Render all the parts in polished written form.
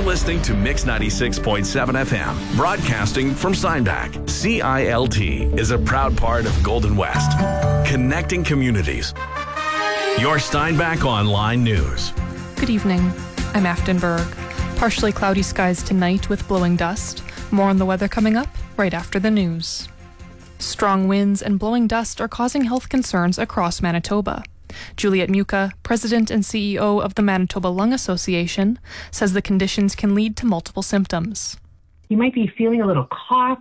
listening to Mix 96.7 FM, broadcasting from Steinbach. CILT is a proud part of Golden West, connecting communities. Your Steinbach Online News. Good evening. I'm Afton Berg. Partially cloudy skies tonight with blowing dust. More on the weather coming up right after the news. Strong winds and blowing dust are causing health concerns across Manitoba. Juliette Muka, president and CEO of the Manitoba Lung Association, says the conditions can lead to multiple symptoms. You might be feeling a little cough,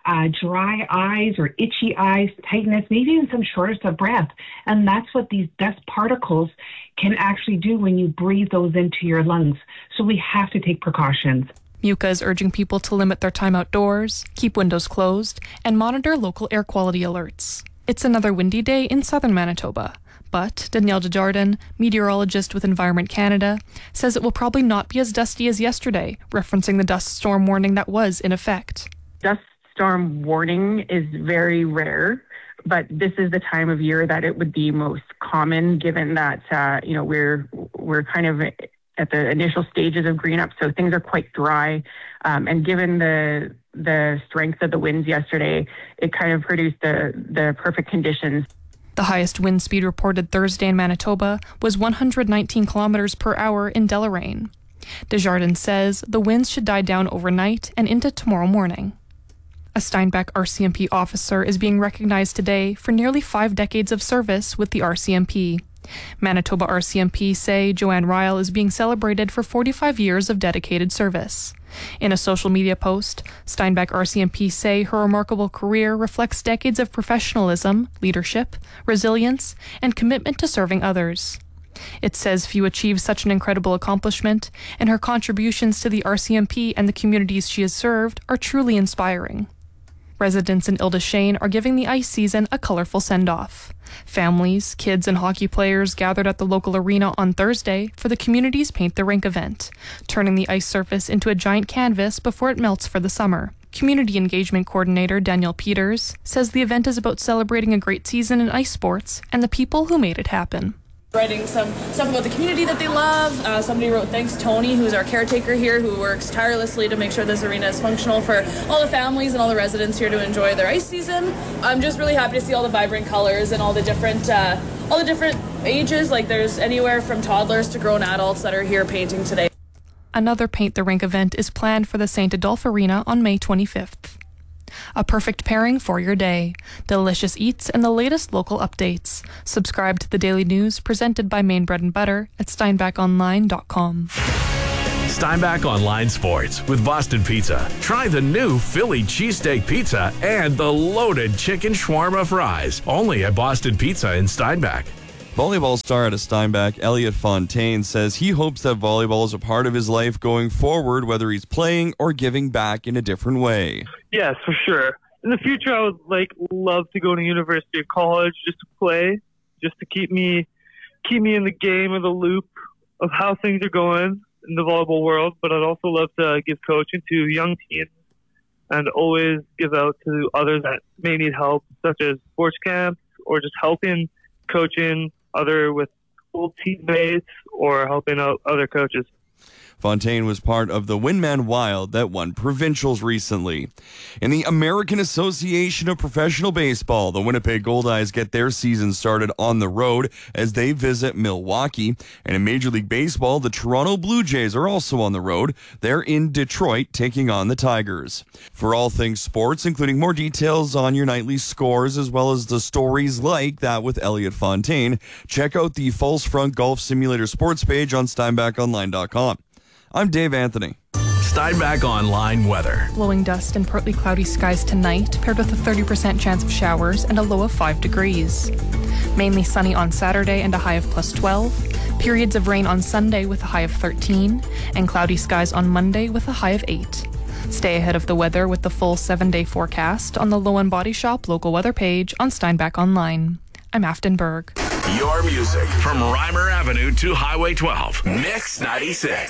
dry eyes or itchy eyes, tightness, maybe even some shortness of breath. And that's what these dust particles can actually do when you breathe those into your lungs. So we have to take precautions. Muka is urging people to limit their time outdoors, keep windows closed, and monitor local air quality alerts. It's another windy day in southern Manitoba, but Danielle Desjardins, meteorologist with Environment Canada, says it will probably not be as dusty as yesterday, referencing the dust storm warning that was in effect. Dust storm warning is very rare, but this is the time of year that it would be most common, given that we're kind of at the initial stages of green up, so things are quite dry. And given the strength of the winds yesterday, it kind of produced the perfect conditions. The highest wind speed reported Thursday in Manitoba was 119 kilometers per hour in Deloraine. Desjardins says the winds should die down overnight and into tomorrow morning. A Steinbach RCMP officer is being recognized today for nearly 5 decades of service with the RCMP. Manitoba RCMP say Joanne Ryle is being celebrated for 45 years of dedicated service. In a social media post, Steinbach RCMP say her remarkable career reflects decades of professionalism, leadership, resilience, and commitment to serving others. It says few achieve such an incredible accomplishment, and her contributions to the RCMP and the communities she has served are truly inspiring. Residents in Ile-des-Chênes are giving the ice season a colorful send-off. Families, kids, and hockey players gathered at the local arena on Thursday for the community's Paint the Rink event, turning the ice surface into a giant canvas before it melts for the summer. Community Engagement Coordinator Danielle Peters says the event is about celebrating a great season in ice sports and the people who made it happen. Writing some stuff about the community that they love. Somebody wrote thanks Tony, who's our caretaker here, who works tirelessly to make sure this arena is functional for all the families and all the residents here to enjoy their ice season. I'm just really happy to see all the vibrant colors and all the different ages. Like there's anywhere from toddlers to grown adults that are here painting today. Another Paint the Rink event is planned for the St. Adolphe Arena on May 25th. A perfect pairing for your day. Delicious eats and the latest local updates. Subscribe to the daily news presented by Maine Bread and Butter at steinbachonline.com. Steinbach Online Sports with Boston Pizza. Try the new Philly cheesesteak pizza and the loaded chicken shawarma fries. Only at Boston Pizza in Steinbach. Volleyball star out of Steinbach, Elliot Fontaine, says he hopes that volleyball is a part of his life going forward, whether he's playing or giving back in a different way. Yes, for sure. In the future, I would love to go to university or college just to play, just to keep me in the game, or the loop of how things are going in the volleyball world. But I'd also love to give coaching to young teams and always give out to others that may need help, such as sports camps or just helping coaching with old teammates or helping out other coaches. Fontaine was part of the Windman Wild that won provincials recently. In the American Association of Professional Baseball, the Winnipeg Goldeyes get their season started on the road as they visit Milwaukee. And in Major League Baseball, the Toronto Blue Jays are also on the road. They're in Detroit taking on the Tigers. For all things sports, including more details on your nightly scores, as well as the stories like that with Elliot Fontaine, check out the False Front Golf Simulator sports page on steinbachonline.com. I'm Dave Anthony. Steinbach Online weather. Blowing dust and partly cloudy skies tonight, paired with a 30% chance of showers and a low of 5 degrees. Mainly sunny on Saturday and a high of +12. Periods of rain on Sunday with a high of 13. And cloudy skies on Monday with a high of 8. Stay ahead of the weather with the full 7-day forecast on the Low and Body Shop local weather page on Steinbach Online. I'm Afton Berg. Your music from Reimer Avenue to Highway 12. Mix 96.